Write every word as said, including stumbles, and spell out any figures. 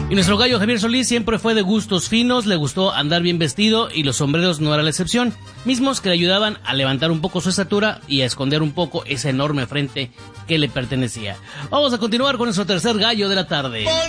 Y nuestro gallo Javier Solís siempre fue de gustos finos, le gustó andar bien vestido y los sombreros no era la excepción, mismos que le ayudaban a levantar un poco su estatura y a esconder un poco esa enorme frente que le pertenecía. Vamos a continuar con nuestro tercer gallo de la tarde.